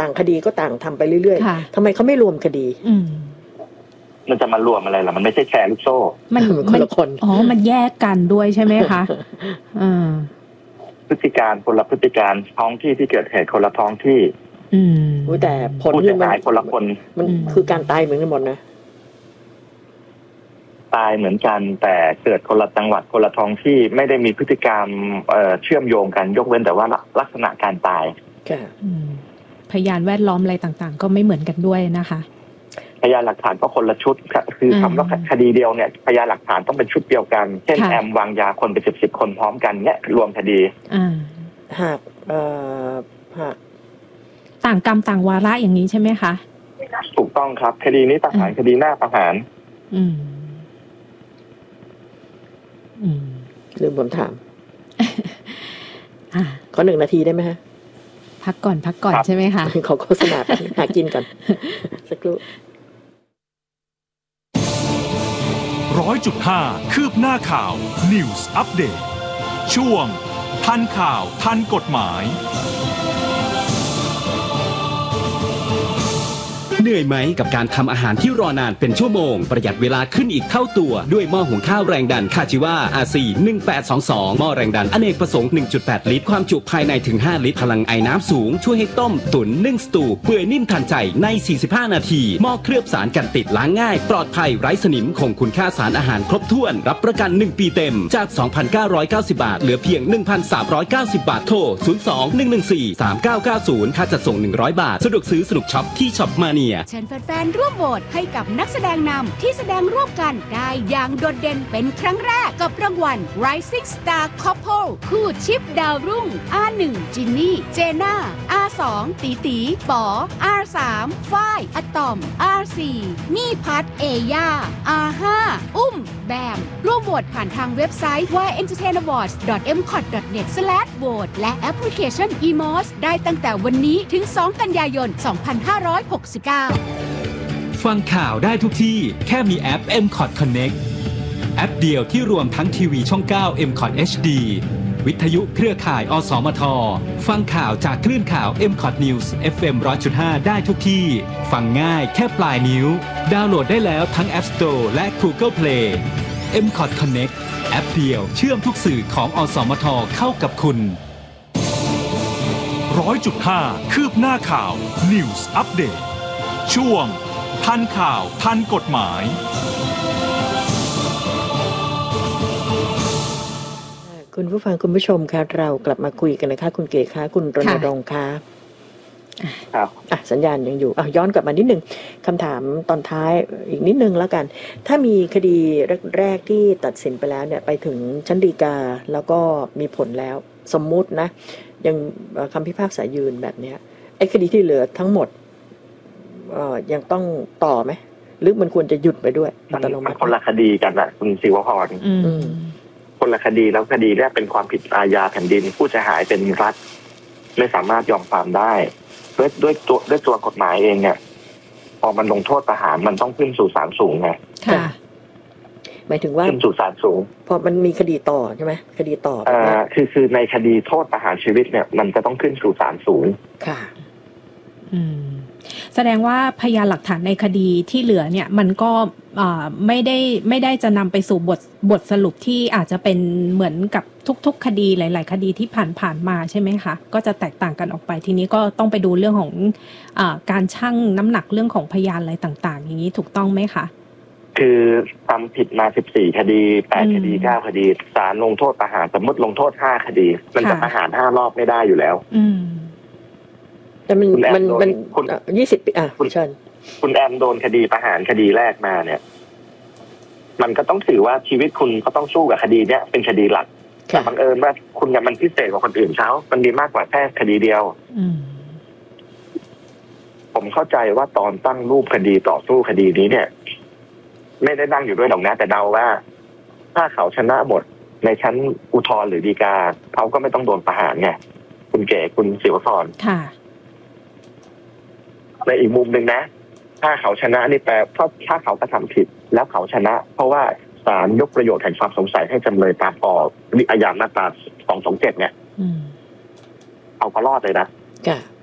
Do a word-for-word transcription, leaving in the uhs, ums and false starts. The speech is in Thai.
างคดีก็ต่างทำไปเรื่อยๆทำไมเขาไม่รวมคดีมันจะมารวมอะไรล่ะมันไม่ใช่แชร์ลูกโซ่มันคนละคนอ๋อมันแยกกันด้วยใช่ไหมคะอ่าพฤติการคนละพฤติการท้องที่ที่เกิดเหตุคนละท้องที่อืมแต่ผลผู้เสียหายคนละคนมันคือการตายเหมือนกันหมดนะตายเหมือนกันแต่เกิดคนละจังหวัดคนละท้องที่ไม่ได้มีพฤติกรรมเอ่อเชื่อมโยงกันยกเว้นแต่ว่าลักษณะการตายค่ะพยานแวดล้อมอะไรต่างๆก็ไม่เหมือนกันด้วยนะคะพยานหลักฐานก็คนละชุดคือคำว่าคดีเดียวเนี่ยพยานหลักฐานต้องเป็นชุดเดียวกันเช่นแอมวางยาคนไปสิบสิบคนพร้อมกันเนี่ยรวมคดีหากเอ่อหากต่างกรรมต่างวาระอย่างนี้ใช่ไหมคะถูกต้องครับคดีนี้ประหารคดีหน้าประหารอืมอืมลืมผมถามขอหนึ่งนาทีได้ไหมฮะพักก่อนพักก่อนใช่ไหมคะขอโฆษณาไปหากินก่อนสักครู่ร้อยจุดห้าคืบหน้าข่าว News Update ช่วงทันข่าวทันกฎหมายเหนื่อยไหมกับการทำอาหารที่รอนานเป็นชั่วโมงประหยัดเวลาขึ้นอีกเท่าตัวด้วยหม้อหุงข้าวแรงดันคาจิวา อาร์ ซี หนึ่งแปดสองสองหม้อแรงดันอเนกประสงค์ หนึ่งจุดแปด ลิตรความจุภายในถึงห้าลิตรพลังไอน้ำสูงช่วยให้ต้มตุ๋นนึ่งสตูเปื่อยนิ่มทันใจในสี่สิบห้านาทีหม้อเคลือบสารกันติดล้างง่ายปลอดภัยไร้สนิมคงคุณค่าสารอาหารครบถ้วนรับประกันหนึ่งปีเต็มจาก สองพันเก้าร้อยเก้าสิบ บาทเหลือเพียง หนึ่งพันสามร้อยเก้าสิบ บาทโทรศูนย์ สอง หนึ่ง หนึ่ง สี่ สาม เก้า เก้า ศูนย์ค่าจัดส่งหนึ่งร้อยบาทสะดวกซื้อสนุกช็อปที่ช็อปมาเนียร่วมโหวตให้กับนักแสดงนำที่แสดงร่วมกันได้อย่างโดดเด่นเป็นครั้งแรกกับรางวัล Rising Star Couple คู่ชิปดาวรุ่ง อาร์ หนึ่ง จินนี่ เจน่า อาร์ สอง ตีตีป๋อ อาร์ สาม ฝ้าย อะตอม อาร์ สี่ มี่พัท เอย่า อาร์ ห้า อุ้ม แบมร่วมโหวตผ่านทางเว็บไซต์ วาย เอ็นเตอร์เทน อวอร์ดส์ ดอท เอ็ม คอท ดอท เน็ต สแลช โหวต และแอปพลิเคชัน อี มอส ได้ตั้งแต่วันนี้ถึง สอง กันยายน สองพันห้าร้อยหกสิบเก้าฟังข่าวได้ทุกที่แค่มีแอป เอ็ม คอท Connect แอปเดียวที่รวมทั้งทีวีช่อง เก้า เอ็ม คอท เอช ดี วิทยุเครือข่าย อสมท ฟังข่าวจากคลื่นข่าว เอ็ม คอท News เอฟ เอ็ม หนึ่งร้อยจุดห้า ได้ทุกที่ฟังง่ายแค่ปลายนิ้วดาวน์โหลดได้แล้วทั้ง App Store และ Google Play เอ็ม คอท Connect แอปเดียวเชื่อมทุกสื่อของอสมทเข้ากับคุณร้อยจุดห้า คืบหน้าข่าว News Update ช่วงทันข่าวทันกฎหมายคุณผู้ฟังคุณผู้ชมค่ะเรากลับมาคุยกันนะคะคุณเก๋คะคุณรณรงค์คะครับอ่ะสัญญาณยังอยู่อ่ะย้อนกลับมานิดนึงคำถามตอนท้ายอีกนิดนึงแล้วกันถ้ามีคดีแรกๆที่ตัดสินไปแล้วเนี่ยไปถึงชั้นฎีกาแล้วก็มีผลแล้วสมมุตินะยังคำพิพากษายืนแบบเนี้ยไอ้คดีที่เหลือทั้งหมดเอ่อยังต้องต่อไหมหรือมันควรจะหยุดไปด้วยอัตโนมัติคนละคดีกันนะคุณศิวพรคนละคดีแล้วคดีแรกเป็นความผิดอาญาแผ่นดินผู้เสียหายเป็นรัฐไม่สามารถยอมความได้ด้วยด้วยตัวด้วยตัวกฎหมายเองเนี่ยพอมันลงโทษประหารมันต้องขึ้นสู่ศาลสูงไงค่ะหมายถึงว่าขึ้นสู่ศาลสูงพอมันมีคดีต่อใช่ไหมคดีต่ออ่าคือคือในคดีโทษประหารชีวิตเนี่ยมันจะต้องขึ้นสู่ศาลสูงค่ะอืมแสดงว่าพยานหลักฐานในคดีที่เหลือเนี่ยมันก็ไม่ได้ไม่ได้จะนำไปสู่บทบทสรุปที่อาจจะเป็นเหมือนกับทุกๆคดีหลายๆคดีที่ผ่านผ่านมาใช่ไหมคะก็จะแตกต่างกันออกไปทีนี้ก็ต้องไปดูเรื่องของอ่าการชั่งน้ำหนักเรื่องของพยานอะไรต่างๆอย่างนี้ถูกต้องไหมคะคือทำผิดมาสิบสี่คดีแปดคดีเก้าคดีศาลลงโทษประหารสมมติลงโทษห้าคดีมันจะประหารห้ารอบไม่ได้อยู่แล้วอืมแต่มันมันมันยี่สิบปีอ่ะคุณเชิญคุณแอมโดนคดีประหารคดีแรกมาเนี่ยมันก็ต้องถือว่าชีวิตคุณก็ต้องสู้กับคดีเนี้ยเป็นคดีหลักแต่บังเอิญว่าคุณเนี่ยมันพิเศษกว่าคนอื่นเขามันมีมากกว่าแค่คดีเดียวผมเข้าใจว่าตอนตั้งรูปคดีต่อสู้คดีนี้เนี่ยไม่ได้นั่งอยู่ด้วยหรอกนะแต่เดาว่าถ้าเขาชนะหมดในชั้นอุทธรณ์หรือฎีกาเขาก็ไม่ต้องโดนประหารไงคุณเก๋คุณศิวพรค่ะในอีกมุมหนึ่งนะถ้าเขาชนะนี่แปลถ้าถ้าเขากระทำผิดแล้วเขาชนะเพราะว่าศาลยกประโยชน์แห่งความสงสัยให้จำเลยตามปออาญามาตราสองสองเจ็ดเนี่ยเอาก็รอดเลยนะ